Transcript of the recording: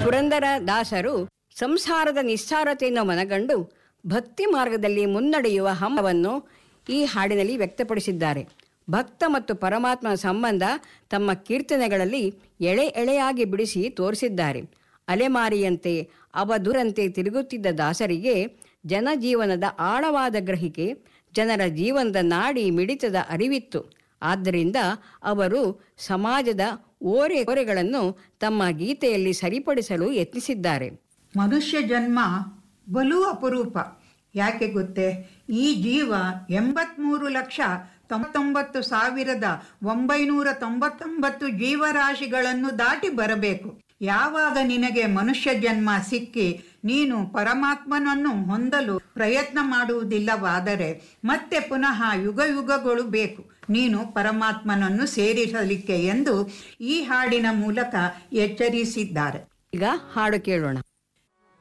ಪುರಂದರ ದಾಸರು ಸಂಸಾರದ ನಿಸ್ಸಾರತೆಯನ್ನು ಮನಗಂಡು ಭಕ್ತಿ ಮಾರ್ಗದಲ್ಲಿ ಮುನ್ನಡೆಯುವ ಹಂಬಲವನ್ನು ಈ ಹಾಡಿನಲ್ಲಿ ವ್ಯಕ್ತಪಡಿಸಿದ್ದಾರೆ. ಭಕ್ತ ಮತ್ತು ಪರಮಾತ್ಮನ ಸಂಬಂಧ ತಮ್ಮ ಕೀರ್ತನೆಗಳಲ್ಲಿ ಎಳೆ ಎಳೆಯಾಗಿ ಬಿಡಿಸಿ ತೋರಿಸಿದ್ದಾರೆ. ಅಲೆಮಾರಿಯಂತೆ ಅವಧುರಂತೆ ತಿರುಗುತ್ತಿದ್ದ ದಾಸರಿಗೆ ಜನಜೀವನದ ಆಳವಾದ ಗ್ರಹಿಕೆ, ಜನರ ಜೀವನದ ನಾಡಿ ಮಿಡಿತದ ಅರಿವಿತ್ತು. ಆದ್ದರಿಂದ ಅವರು ಸಮಾಜದ ಓರೆಗಳನ್ನು ತಮ್ಮ ಗೀತೆಯಲ್ಲಿ ಸರಿಪಡಿಸಲು ಯತ್ನಿಸಿದ್ದಾರೆ. ಮನುಷ್ಯ ಜನ್ಮ ಬಲು ಅಪರೂಪ. ಯಾಕೆ ಗೊತ್ತೇ? ಈ ಜೀವ 83,99,999 ಜೀವರಾಶಿಗಳನ್ನು ದಾಟಿ ಬರಬೇಕು. ಯಾವಾಗ ನಿನಗೆ ಮನುಷ್ಯ ಜನ್ಮ ಸಿಕ್ಕಿ ನೀನು ಪರಮಾತ್ಮನನ್ನು ಹೊಂದಲು ಪ್ರಯತ್ನ ಮಾಡುವುದಿಲ್ಲವಾದರೆ ಮತ್ತೆ ಪುನಃ ಯುಗಗಳು ಬೇಕು ನೀನು ಪರಮಾತ್ಮನನ್ನು ಸೇರಿಸಲಿಕ್ಕೆ ಎಂದು ಈ ಹಾಡಿನ ಮೂಲಕ ಎಚ್ಚರಿಸಿದ್ದಾರೆ. ಈಗ ಹಾಡು ಕೇಳೋಣ.